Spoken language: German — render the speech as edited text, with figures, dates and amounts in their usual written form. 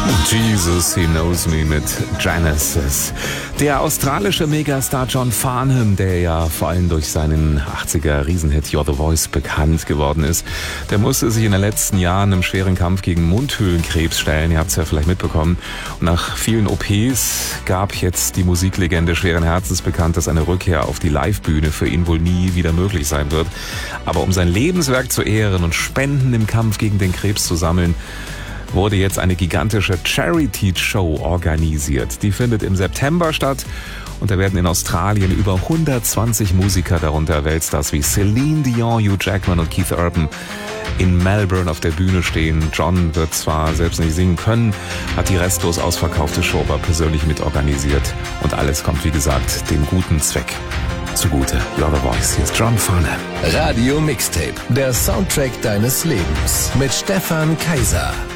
Jesus, He Knows Me mit Genesis. Der australische Megastar John Farnham, der ja vor allem durch seinen 80er Riesenhit You're the Voice bekannt geworden ist, der musste sich in den letzten Jahren im schweren Kampf gegen Mundhöhlenkrebs stellen. Ihr habt es ja vielleicht mitbekommen. Und nach vielen OPs gab jetzt die Musiklegende schweren Herzens bekannt, dass eine Rückkehr auf die Livebühne für ihn wohl nie wieder möglich sein wird. Aber um sein Lebenswerk zu ehren und Spenden im Kampf gegen den Krebs zu sammeln, wurde jetzt eine gigantische Charity-Show organisiert. Die findet im September statt und da werden in Australien über 120 Musiker, darunter Weltstars wie Celine Dion, Hugh Jackman und Keith Urban, in Melbourne auf der Bühne stehen. John wird zwar selbst nicht singen können, hat die restlos ausverkaufte Show aber persönlich mitorganisiert. Und alles kommt, wie gesagt, dem guten Zweck zugute. You're the Voice. Hier ist John Farnham. Radio Mixtape, der Soundtrack deines Lebens mit Stefan Kaiser.